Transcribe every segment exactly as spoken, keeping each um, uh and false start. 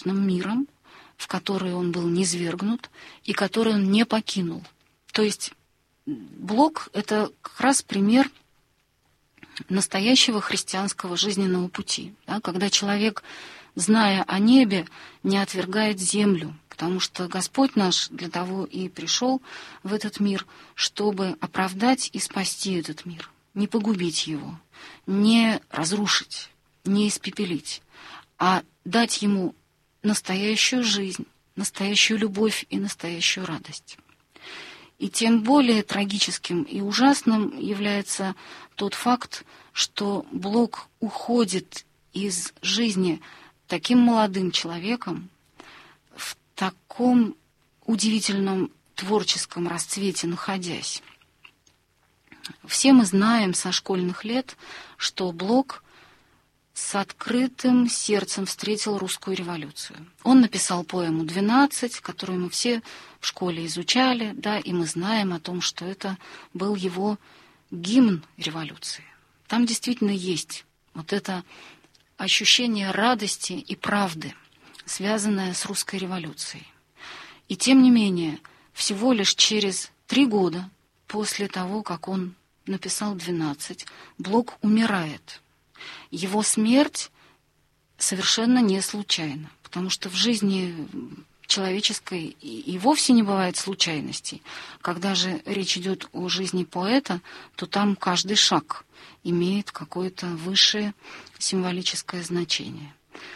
миром, в который он был низвергнут и который он не покинул. То есть Блок — это как раз пример настоящего христианского жизненного пути, да, когда человек, зная о небе, не отвергает землю, потому что Господь наш для того и пришел в этот мир, чтобы оправдать и спасти этот мир, не погубить его, не разрушить, не испепелить, а дать ему настоящую жизнь, настоящую любовь и настоящую радость. И тем более трагическим и ужасным является тот факт, что Блок уходит из жизни таким молодым человеком, в таком удивительном творческом расцвете находясь. Все мы знаем со школьных лет, что Блок с открытым сердцем встретил русскую революцию. Он написал поэму «двенадцать», которую мы все в школе изучали, да, и мы знаем о том, что это был его гимн революции. Там действительно есть вот это ощущение радости и правды, связанное с русской революцией. И тем не менее, всего лишь через три года после того, как он написал «двенадцать», Блок умирает. Его смерть совершенно не случайна, потому что в жизни человеческой и вовсе не бывает случайностей. Когда же речь идет о жизни поэта, то там каждый шаг имеет какое-то высшее символическое значение.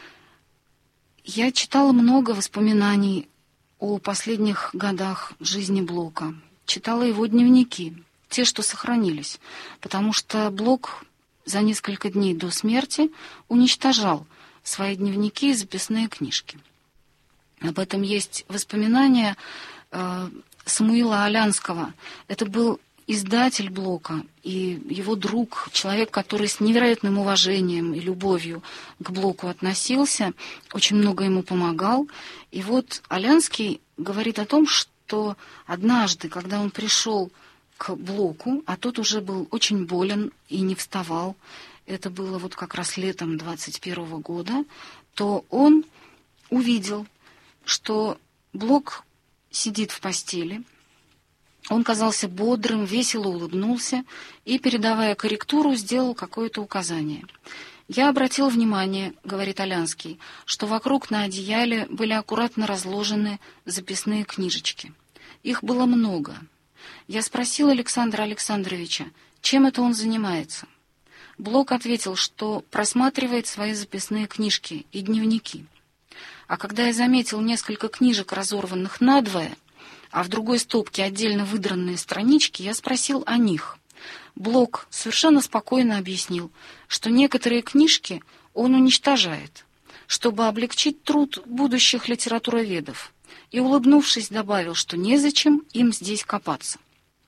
Я читала много воспоминаний о последних годах жизни Блока, читала его дневники, те, что сохранились, потому что Блок за несколько дней до смерти уничтожал свои дневники и записные книжки. Об этом есть воспоминания э, Самуила Алянского. Это был издатель Блока и его друг, человек, который с невероятным уважением и любовью к Блоку относился, очень много ему помогал. И вот Алянский говорит о том, что однажды, когда он пришел к Блоку, а тот уже был очень болен и не вставал, это было вот как раз летом двадцать первого года, то он увидел, что Блок сидит в постели. Он казался бодрым, весело улыбнулся и, передавая корректуру, сделал какое-то указание. «Я обратил внимание, — говорит Алянский, — что вокруг на одеяле были аккуратно разложены записные книжечки. Их было много. Я спросил Александра Александровича, чем это он занимается. Блок ответил, что просматривает свои записные книжки и дневники. А когда я заметил несколько книжек, разорванных надвое, а в другой стопке отдельно выдранные странички, я спросил о них. Блок совершенно спокойно объяснил, что некоторые книжки он уничтожает, чтобы облегчить труд будущих литературоведов, и, улыбнувшись, добавил, что незачем им здесь копаться.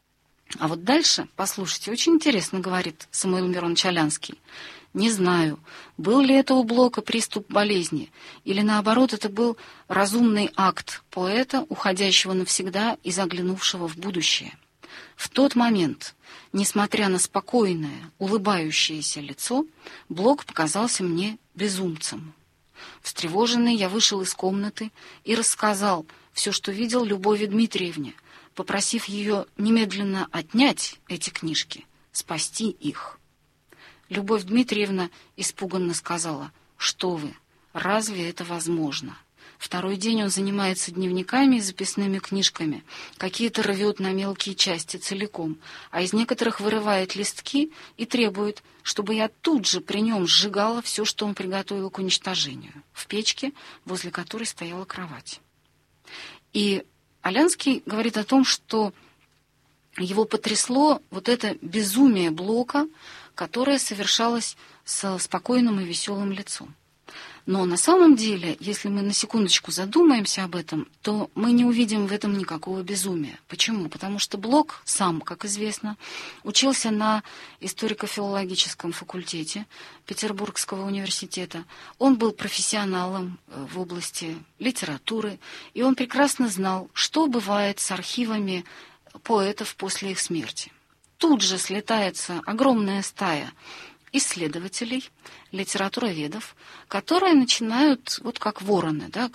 А вот дальше, послушайте, очень интересно, говорит Самуил Миронович Алянский. Не знаю, был ли это у Блока приступ болезни, или, наоборот, это был разумный акт поэта, уходящего навсегда и заглянувшего в будущее. В тот момент, несмотря на спокойное, улыбающееся лицо, Блок показался мне безумцем. Встревоженный, я вышел из комнаты и рассказал все, что видел Любови Дмитриевне, попросив ее немедленно отнять эти книжки, спасти их. Любовь Дмитриевна испуганно сказала: «Что вы, разве это возможно? Второй день он занимается дневниками и записными книжками, какие-то рвет на мелкие части целиком, а из некоторых вырывает листки и требует, чтобы я тут же при нем сжигала все, что он приготовил к уничтожению, в печке, возле которой стояла кровать». И Алянский говорит о том, что его потрясло вот это безумие Блока, которое совершалось со спокойным и веселым лицом. Но на самом деле, если мы на секундочку задумаемся об этом, то мы не увидим в этом никакого безумия. Почему? Потому что Блок сам, как известно, учился на историко-филологическом факультете Петербургского университета. Он был профессионалом в области литературы, и он прекрасно знал, что бывает с архивами поэтов после их смерти. Тут же слетается огромная стая исследователей, литературоведов, которые начинают, вот как вороны, да,